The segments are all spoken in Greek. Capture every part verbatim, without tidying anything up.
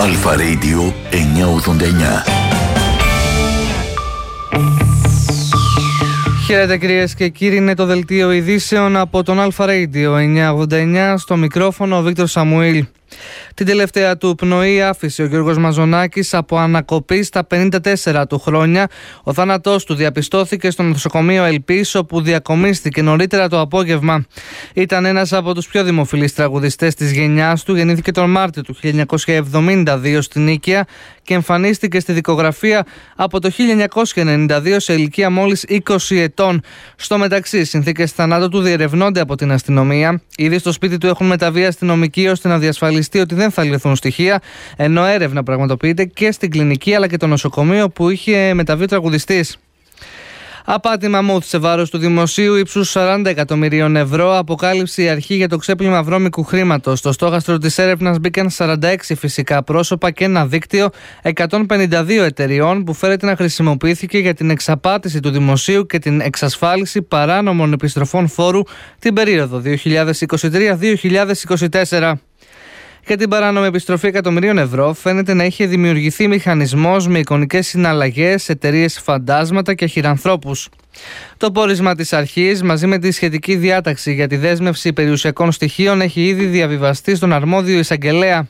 Αλφα Radio εννιακόσια ογδόντα εννιά. Χαίρετε κυρίες και κύριοι, είναι το δελτίο ειδήσεων από τον Αλφα Radio εννιακόσια ογδόντα εννιά, στο μικρόφωνο ο Βίκτορ Σαμουήλ. Την τελευταία του πνοή άφησε ο Γιώργος Μαζονάκης από ανακοπή στα πενήντα τέσσερα του χρόνια. Ο θάνατός του διαπιστώθηκε στο νοσοκομείο Ελπής, όπου διακομίστηκε νωρίτερα το απόγευμα. Ήταν ένας από τους πιο δημοφιλείς τραγουδιστές της γενιάς του. Γεννήθηκε τον Μάρτιο του χίλια εννιακόσια εβδομήντα δύο στην Νίκαια και εμφανίστηκε στη δικογραφία από το χίλια εννιακόσια ενενήντα δύο σε ηλικία μόλις είκοσι ετών. Στο μεταξύ, οι συνθήκες θανάτου του διερευνώνται από την αστυνομία. Ήδη στο σπίτι του έχουν μεταβεί αστυνομικοί ώστε να διασφαλιστεί ότι δεν θα λυθούν στοιχεία, ενώ έρευνα πραγματοποιείται και στην κλινική αλλά και το νοσοκομείο που είχε μεταβεί ο τραγουδιστής. Απάτη μαμούθ σε βάρος του δημοσίου ύψους σαράντα εκατομμυρίων ευρώ, αποκάλυψε η αρχή για το ξέπλυμα βρώμικου χρήματος. Στο στόχαστρο της έρευνας μπήκαν σαράντα έξι φυσικά πρόσωπα και ένα δίκτυο εκατόν πενήντα δύο εταιριών που φέρεται να χρησιμοποιήθηκε για την εξαπάτηση του δημοσίου και την εξασφάλιση παράνομων επιστροφών φόρου την περίοδο δύο χιλιάδες είκοσι τρία με δύο χιλιάδες είκοσι τέσσερα. Για την παράνομη επιστροφή εκατομμυρίων ευρώ φαίνεται να είχε δημιουργηθεί μηχανισμός με εικονικές συναλλαγές, εταιρείες φαντάσματα και χειρανθρώπους. Το πόρισμα της αρχής, μαζί με τη σχετική διάταξη για τη δέσμευση περιουσιακών στοιχείων, έχει ήδη διαβιβαστεί στον αρμόδιο εισαγγελέα.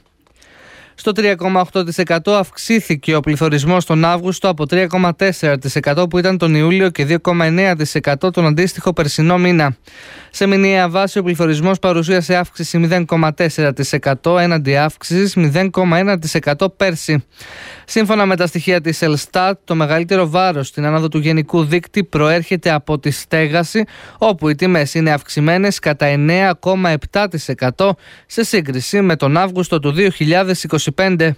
Στο τρία κόμμα οκτώ τοις εκατό αυξήθηκε ο πληθωρισμός τον Αύγουστο από τρία κόμμα τέσσερα τοις εκατό που ήταν τον Ιούλιο και δύο κόμμα εννέα τοις εκατό τον αντίστοιχο περσινό μήνα. Σε μηνιαία βάση ο πληθωρισμός παρουσίασε αύξηση μηδέν κόμμα τέσσερα τοις εκατό έναντι αύξησης μηδέν κόμμα ένα τοις εκατό πέρσι. Σύμφωνα με τα στοιχεία της Ελστάτ, το μεγαλύτερο βάρος στην άνοδο του γενικού δείκτη προέρχεται από τη στέγαση, όπου οι τιμές είναι αυξημένες κατά εννέα κόμμα επτά τοις εκατό σε σύγκριση με τον Αύγουστο του δύο χιλιάδες είκοσι πέντε.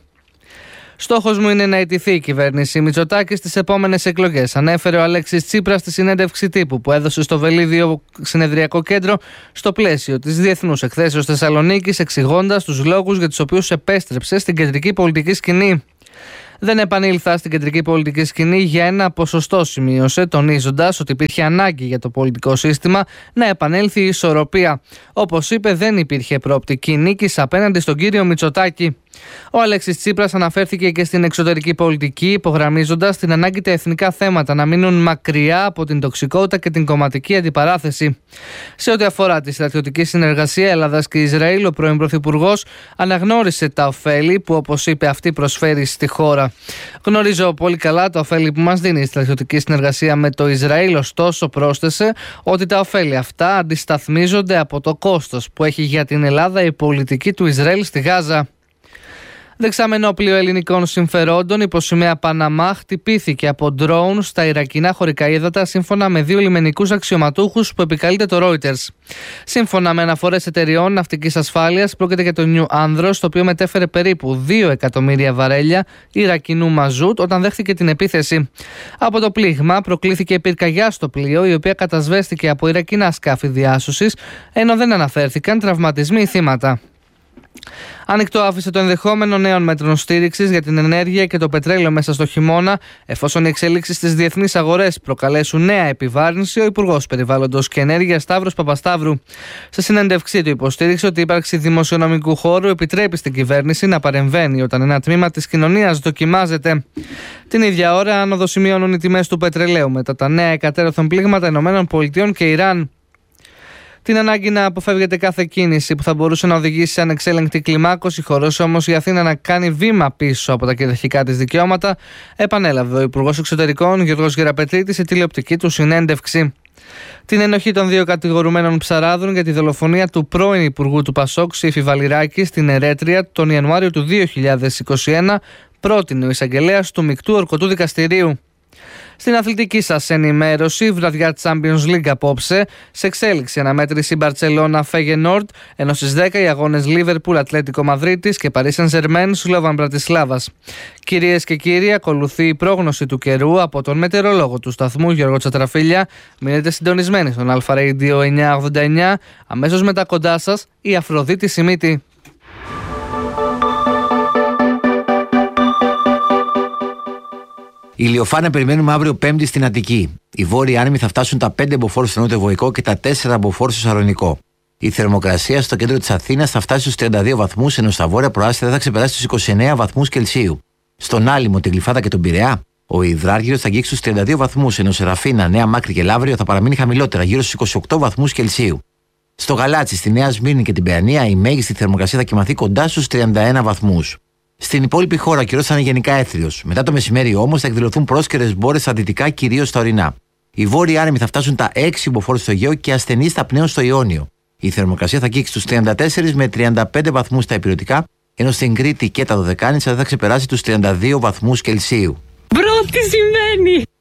Στόχος μου είναι να ιτηθεί η κυβέρνηση Μητσοτάκη στις επόμενες εκλογές, ανέφερε ο Αλέξης Τσίπρας στη συνέντευξη τύπου που έδωσε στο Βελίδιο Συνεδριακό Κέντρο στο πλαίσιο της Διεθνούς Εκθέσεως Θεσσαλονίκης, εξηγώντας τους λόγους για τους οποίους επέστρεψε στην κεντρική πολιτική σκηνή. Δεν επανήλθα στην κεντρική πολιτική σκηνή για ένα ποσοστό, σημείωσε, τονίζοντας ότι υπήρχε ανάγκη για το πολιτικό σύστημα να επανέλθει η ισορροπία. Όπως είπε, δεν υπήρχε προοπτική νίκης απέναντι στον κύριο Μητσοτάκη. Ο Αλέξης Τσίπρας αναφέρθηκε και στην εξωτερική πολιτική, υπογραμμίζοντας την ανάγκη τα εθνικά θέματα να μείνουν μακριά από την τοξικότητα και την κομματική αντιπαράθεση. Σε ό,τι αφορά τη στρατιωτική συνεργασία Ελλάδας και Ισραήλ, ο πρώην Πρωθυπουργός αναγνώρισε τα ωφέλη που, όπως είπε, αυτή προσφέρει στη χώρα. Γνωρίζω πολύ καλά τα ωφέλη που μας δίνει η στρατιωτική συνεργασία με το Ισραήλ, ωστόσο πρόσθεσε ότι τα ωφέλη αυτά αντισταθμίζονται από το κόστος που έχει για την Ελλάδα η πολιτική του Ισραήλ στη Γάζα. Δεξάμενο πλοίο ελληνικών συμφερόντων υπό σημαία Παναμά χτυπήθηκε από ντρόουν στα Ιρακινά χωρικά ύδατα, σύμφωνα με δύο λιμενικούς αξιωματούχους που επικαλείται το Reuters. Σύμφωνα με αναφορές εταιριών ναυτικής ασφάλειας, πρόκειται για το New Andros, το οποίο μετέφερε περίπου δύο εκατομμύρια βαρέλια Ιρακινού μαζούτ όταν δέχθηκε την επίθεση. Από το πλήγμα προκλήθηκε πυρκαγιά στο πλοίο, η οποία κατασβέστηκε από Ιρακινά σκάφη διάσωσης, ενώ δεν αναφέρθηκαν τραυματισμοί ή θύματα. Ανοιχτό άφησε το ενδεχόμενο νέων μέτρων στήριξης για την ενέργεια και το πετρέλαιο μέσα στο χειμώνα, εφόσον οι εξελίξεις στις διεθνείς αγορές προκαλέσουν νέα επιβάρυνση, ο Υπουργός Περιβάλλοντος και Ενέργειας Σταύρος Παπασταύρου. Σε συνέντευξή του υποστήριξε ότι η ύπαρξη δημοσιονομικού χώρου επιτρέπει στην κυβέρνηση να παρεμβαίνει όταν ένα τμήμα της κοινωνίας δοκιμάζεται. Την ίδια ώρα, άνοδο σημειώνουν οι τιμές του πετρελαίου μετά τα νέα εκατέρωθεν πλήγματα ΗΠΑ και Ιράν. Την ανάγκη να αποφεύγεται κάθε κίνηση που θα μπορούσε να οδηγήσει σε ανεξέλεγκτη κλιμάκωση, χωρίς όμως η Αθήνα να κάνει βήμα πίσω από τα κυριαρχικά της δικαιώματα, επανέλαβε ο Υπουργός Εξωτερικών Γιώργος Γεραπετρίτης σε τηλεοπτική του συνέντευξη. Την ενοχή των δύο κατηγορουμένων ψαράδων για τη δολοφονία του πρώην Υπουργού του Πασόκ, Σύφη Βαλιράκη, στην Ερέτρια τον Ιανουάριο του δύο χιλιάδες είκοσι ένα, πρότεινε ο εισαγγελέας του Μεικτού Ορκωτού Δικαστηρίου. Στην αθλητική σας ενημέρωση, βραδιά Champions League απόψε, σε εξέλιξη αναμέτρηση Μπαρτσελώνα Φέγενορντ, ενώ στις δέκα οι αγώνες Liverpool Ατλέτικο Μαδρίτης και Paris Saint-Germain Σλόβαν Μπρατισλάβας. Κυρίες και κύριοι, ακολουθεί η πρόγνωση του καιρού από τον μετεωρολόγο του σταθμού Γιώργο Τσατραφίλια. Μείνετε συντονισμένοι στον Αλφα Radio εννιακόσια ογδόντα εννιά, αμέσως μετά κοντά σας η Αφροδίτη Σιμίτη. Ηλιοφάνεια περιμένουμε αύριο Πέμπτη στην Αττική. Οι βόρειοι άνεμοι θα φτάσουν τα πέντε μποφόρ στο νότιο Βοϊκό και τα τέσσερα μποφόρ στο Σαλονικό. Η θερμοκρασία στο κέντρο της Αθήνας θα φτάσει στους τριάντα δύο βαθμούς, ενώ στα βόρεια προάστια δεν θα ξεπεράσει τους είκοσι εννέα βαθμούς Κελσίου. Στον Άλυμο, τη Γλυφάδα και τον Πειραιά, ο υδράργυρος θα αγγίξει στους τριάντα δύο βαθμούς, ενώ σε Ραφίνα, Νέα Μάκρη και Λαύριο θα παραμείνει χαμηλότερα, γύρω στους είκοσι οκτώ βαθμούς Κελσίου. Στο Γαλάτσι, στη Νέα Σμύρνη και την Παιανία, η μέγιστη θερμοκρασία θα κυμανθεί κοντά στους τριάντα ένα βαθμούς. Στην υπόλοιπη χώρα ο καιρός θα είναι γενικά έθριος. Μετά το μεσημέρι όμως θα εκδηλωθούν πρόσκαιρες μπόρες στα δυτικά, κυρίως στα ορεινά. Οι βόρειοι άνεμοι θα φτάσουν τα έξι μποφόρ στο Αιγαίο και ασθενείς στα πνέων στο Ιόνιο. Η θερμοκρασία θα αγγίξει στους τριάντα τέσσερα με τριάντα πέντε βαθμούς στα ηπειρωτικά, ενώ στην Κρήτη και τα Δωδεκάνησα δεν θα ξεπεράσει τους τριάντα δύο βαθμούς Κελσίου. Μπρο, τι σημαίνει!